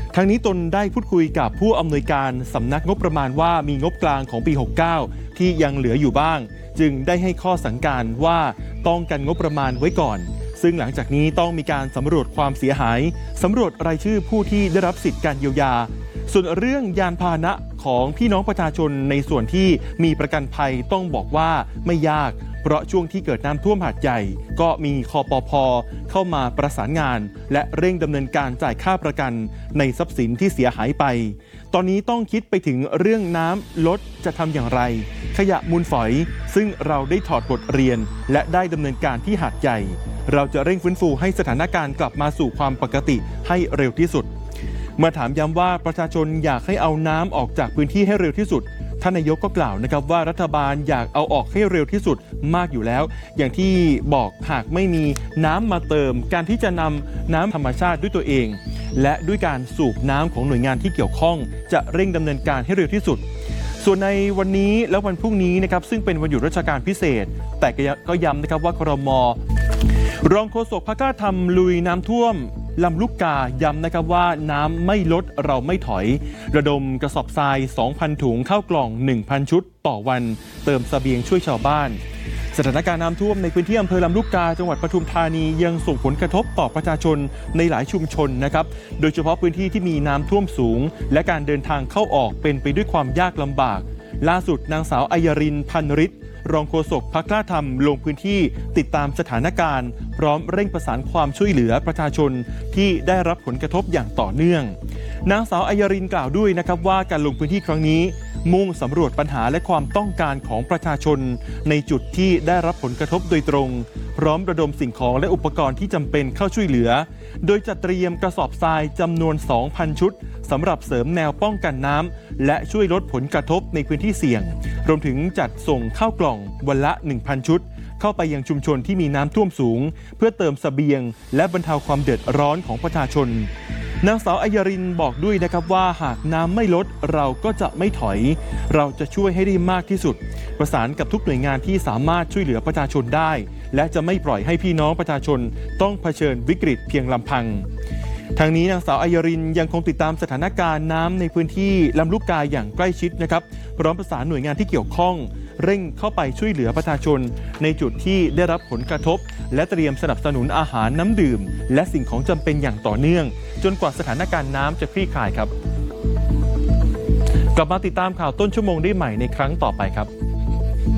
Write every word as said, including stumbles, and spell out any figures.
ทั้งนี้ตนได้พูดคุยกับผู้อำนวยการสำนักงบประมาณว่ามีงบกลางของปีหกเก้าที่ยังเหลืออยู่บ้างจึงได้ให้ข้อสั่งการว่าต้องกันงบประมาณไว้ก่อนซึ่งหลังจากนี้ต้องมีการสำรวจความเสียหายสำรวจรายชื่อผู้ที่ได้รับสิทธิการเยียวยาส่วนเรื่องยานพาหนะของพี่น้องประชาชนในส่วนที่มีประกันภัยต้องบอกว่าไม่ยากเพราะช่วงที่เกิดน้ำท่วมหาดใหญ่ก็มีคปภ.เข้ามาประสานงานและเร่งดำเนินการจ่ายค่าประกันในทรัพย์สินที่เสียหายไปตอนนี้ต้องคิดไปถึงเรื่องน้ำลดจะทำอย่างไรขยะมูลฝอยซึ่งเราได้ถอดบทเรียนและได้ดำเนินการที่หาดใหญ่เราจะเร่งฟื้นฟูให้สถานการณ์กลับมาสู่ความปกติให้เร็วที่สุดเมื่อถามย้ำว่าประชาชนอยากให้เอาน้ำออกจากพื้นที่ให้เร็วที่สุดท่านนายกก็กล่าวนะครับว่ารัฐบาลอยากเอาออกให้เร็วที่สุดมากอยู่แล้วอย่างที่บอกหากไม่มีน้ำมาเติมการที่จะนำน้ำธรรมชาติด้วยตัวเองและด้วยการสูบน้ำของหน่วยงานที่เกี่ยวข้องจะเร่งดำเนินการให้เร็วที่สุดส่วนในวันนี้และวันพรุ่งนี้นะครับซึ่งเป็นวันหยุดราชการพิเศษแต่ก็ย้ำนะครับว่าครม.รองโฆษกพรรคกล้าทำลุยน้ำท่วมลำลูกกาย้ำนะครับว่าน้ำไม่ลดเราไม่ถอยระดมกระสอบทราย สองพัน ถุงเข้ากล่อง หนึ่งพัน ชุดต่อวันเติมเสบียงช่วยชาวบ้านสถานการณ์น้ำท่วมในพื้นที่อำเภอลำลูกกาจังหวัดปทุมธานียังส่งผลกระทบต่อประชาชนในหลายชุมชนนะครับโดยเฉพาะพื้นที่ที่มีน้ำท่วมสูงและการเดินทางเข้าออกเป็นไปด้วยความยากลำบากล่าสุดนางสาวอัยรินพันฤทธิ์รองโฆษกพรรคกล้าทำลงพื้นที่ติดตามสถานการณ์พร้อมเร่งประสานความช่วยเหลือประชาชนที่ได้รับผลกระทบอย่างต่อเนื่องนางสาวอัยรินกล่าวด้วยนะครับว่าการลงพื้นที่ครั้งนี้มุ่งสำรวจปัญหาและความต้องการของประชาชนในจุดที่ได้รับผลกระทบโดยตรงพร้อมระดมสิ่งของและอุปกรณ์ที่จำเป็นเข้าช่วยเหลือโดยจัดเตรียมกระสอบทรายจำนวน สองพัน ชุดสำหรับเสริมแนวป้องกันน้ำและช่วยลดผลกระทบในพื้นที่เสี่ยงรวมถึงจัดส่งข้าวกล่องวันละ หนึ่งพัน ชุดเข้าไปยังชุมชนที่มีน้ำท่วมสูงเพื่อเติมเสบียงและบรรเทาความเดือดร้อนของประชาชนนางสาวอัยรินบอกด้วยนะครับว่าหากน้ำไม่ลดเราก็จะไม่ถอยเราจะช่วยให้ได้มากที่สุดประสานกับทุกหน่วยงานที่สามารถช่วยเหลือประชาชนได้และจะไม่ปล่อยให้พี่น้องประชาชนต้องเผชิญวิกฤตเพียงลำพังทางนี้นางสาวอัยรินยังคงติดตามสถานการณ์น้ำในพื้นที่ลำลูกกาอย่างใกล้ชิดนะครับพร้อมประสานหน่วยงานที่เกี่ยวข้องเร่งเข้าไปช่วยเหลือประชาชนในจุดที่ได้รับผลกระทบและเตรียมสนับสนุนอาหารน้ำดื่มและสิ่งของจำเป็นอย่างต่อเนื่องจนกว่าสถานการณ์น้ำจะคลี่คลายครับกลับมาติดตามข่าวต้นชั่วโมงได้ใหม่ในครั้งต่อไปครับ